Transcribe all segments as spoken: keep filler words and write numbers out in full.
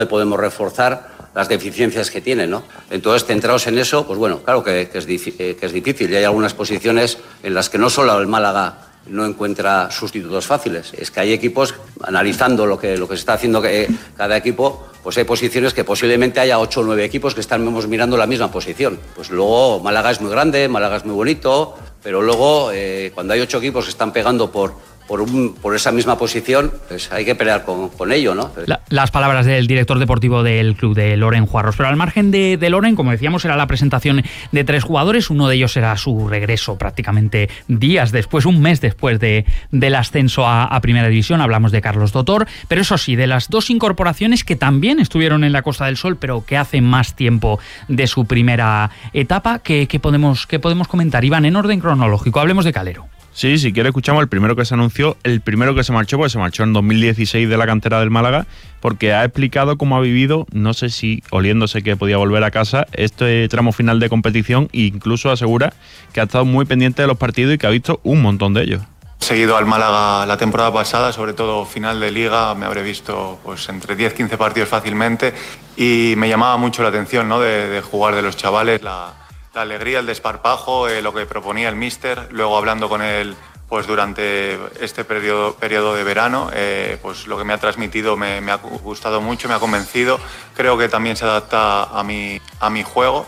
podemos reforzar las deficiencias que tiene, ¿no? Entonces, centrados en eso, pues bueno, claro que, que, es, que es difícil y hay algunas posiciones en las que no solo el Málaga no encuentra sustitutos fáciles, es que hay equipos, analizando lo que, lo que se está haciendo que, cada equipo, pues hay posiciones que posiblemente haya ocho o nueve equipos que estamos mirando la misma posición. Pues luego Málaga es muy grande, Málaga es muy bonito, pero luego eh, cuando hay ocho equipos que están pegando por... Por, un, por esa misma posición, pues hay que pelear con, con ello, ¿no? La, las palabras del director deportivo del club, de Loren Juarros. Pero al margen de, de Loren, como decíamos, era la presentación de tres jugadores. Uno de ellos era su regreso prácticamente días después, un mes después de, del ascenso a, a Primera División. Hablamos de Carlos Dotor. Pero eso sí, de las dos incorporaciones que también estuvieron en la Costa del Sol, pero que hace más tiempo de su primera etapa, ¿qué, qué podemos, qué podemos comentar? Iván, en orden cronológico, hablemos de Calero. Sí, si quiere escuchamos el primero que se anunció, el primero que se marchó, porque se marchó en dos mil dieciséis de la cantera del Málaga, porque ha explicado cómo ha vivido, no sé si oliéndose que podía volver a casa, este tramo final de competición, e incluso asegura que ha estado muy pendiente de los partidos y que ha visto un montón de ellos. He seguido al Málaga la temporada pasada, sobre todo final de Liga, me habré visto pues entre diez a quince partidos fácilmente y me llamaba mucho la atención, ¿no? de, de jugar de los chavales, la... La alegría, el desparpajo, eh, lo que proponía el míster, luego hablando con él pues durante este periodo, periodo de verano, eh, pues lo que me ha transmitido me, me ha gustado mucho, me ha convencido, creo que también se adapta a mi, a mi juego.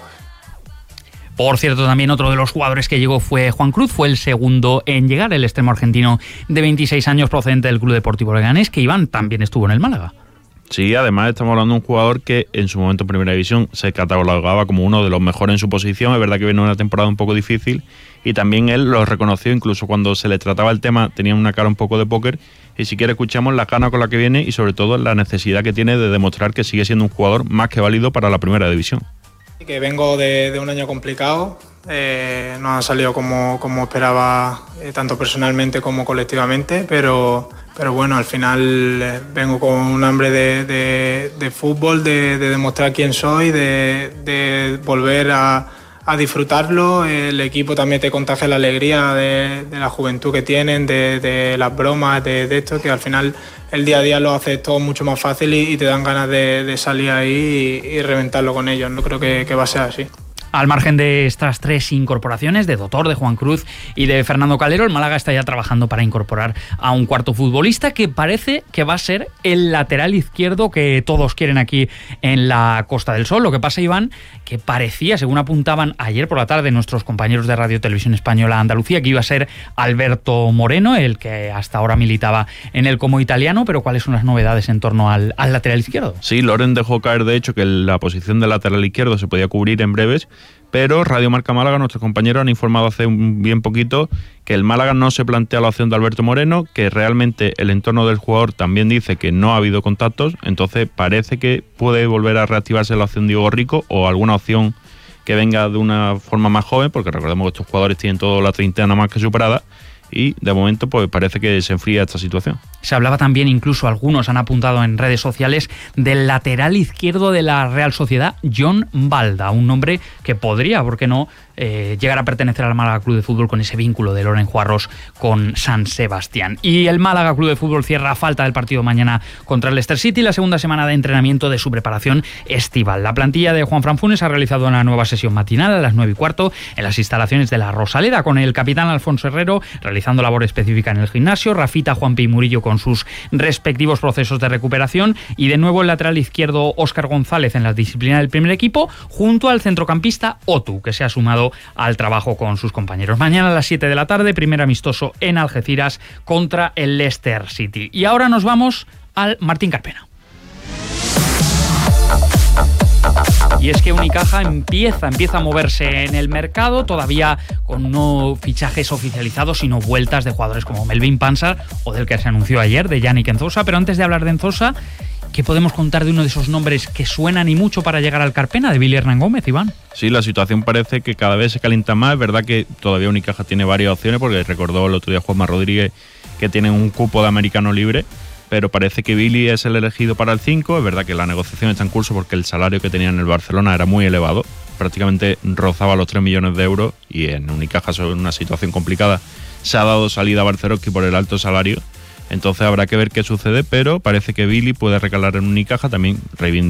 Por cierto, también otro de los jugadores que llegó fue Juan Cruz, fue el segundo en llegar, el extremo argentino de veintiséis años procedente del Club Deportivo Leganés, que Iván también estuvo en el Málaga. Sí, además estamos hablando de un jugador que en su momento en Primera División se catalogaba como uno de los mejores en su posición. Es verdad que viene una temporada un poco difícil y también él lo reconoció, incluso cuando se le trataba el tema tenía una cara un poco de póker. Y si quiere escuchamos la gana con la que viene y sobre todo la necesidad que tiene de demostrar que sigue siendo un jugador más que válido para la Primera División. Que vengo de, de un año complicado, eh, no ha salido como, como esperaba, eh, tanto personalmente como colectivamente, pero, pero bueno, al final eh, vengo con un hambre de, de, de fútbol, de, de demostrar quién soy, de, de volver a, a disfrutarlo. El equipo también te contagia la alegría de, de la juventud que tienen, de, de las bromas, de, de esto, que al final el día a día lo haces todo mucho más fácil y, y te dan ganas de, de salir ahí y, y reventarlo con ellos. No creo que, que va a ser así. Al margen de estas tres incorporaciones, de Dotor, de Juan Cruz y de Fernando Calero, el Málaga está ya trabajando para incorporar a un cuarto futbolista que parece que va a ser el lateral izquierdo que todos quieren aquí en la Costa del Sol. Lo que pasa, Iván, que parecía, según apuntaban ayer por la tarde nuestros compañeros de Radio Televisión Española Andalucía, que iba a ser Alberto Moreno, el que hasta ahora militaba en el Como italiano, pero ¿cuáles son las novedades en torno al, al lateral izquierdo? Sí, Loren dejó caer, de hecho, que la posición de lateral izquierdo se podía cubrir en breves, pero Radio Marca Málaga, nuestros compañeros han informado hace un bien poquito que el Málaga no se plantea la opción de Alberto Moreno, que realmente el entorno del jugador también dice que no ha habido contactos, entonces parece que puede volver a reactivarse la opción Diego Rico o alguna opción que venga de una forma más joven, porque recordemos que estos jugadores tienen toda la treintena más que superada, y de momento pues parece que se enfría esta situación. Se hablaba también, incluso algunos han apuntado en redes sociales, del lateral izquierdo de la Real Sociedad, John Balda, un nombre que podría, ¿por qué no?, eh, llegar a pertenecer al Málaga Club de Fútbol con ese vínculo de Loren Juarros con San Sebastián. Y el Málaga Club de Fútbol cierra a falta del partido mañana contra el Leicester City la segunda semana de entrenamiento de su preparación estival. La plantilla de Juan Fran Funes ha realizado una nueva sesión matinal a las nueve y cuarto en las instalaciones de la Rosaleda, con el capitán Alfonso Herrero realizando labor específica en el gimnasio, Rafita, Juanpi y Murillo con sus respectivos procesos de recuperación, y de nuevo el lateral izquierdo Óscar González en la disciplina del primer equipo, junto al centrocampista Otu, que se ha sumado al trabajo con sus compañeros. Mañana a las siete de la tarde, primer amistoso en Algeciras contra el Leicester City. Y ahora nos vamos al Martín Carpena. Y es que Unicaja empieza, empieza a moverse en el mercado, todavía con no fichajes oficializados, sino vueltas de jugadores como Melvin Pansar o del que se anunció ayer, de Yannick Enzosa. Pero antes de hablar de Enzosa, ¿qué podemos contar de uno de esos nombres que suenan y mucho para llegar al Carpena, de Billy Hernán Gómez, Iván? Sí, la situación parece que cada vez se calienta más. Es verdad que todavía Unicaja tiene varias opciones, porque recordó el otro día Juanma Rodríguez que tiene un cupo de americano libre, pero parece que Billy es el elegido para el cinco. Es verdad que la negociación está en curso porque el salario que tenía en el Barcelona era muy elevado, prácticamente rozaba los tres millones de euros, y en Unicaja, en una situación complicada, se ha dado salida a Barcerovski por el alto salario. Entonces habrá que ver qué sucede, pero parece que Billy puede recalar en Unicaja, también reivindicar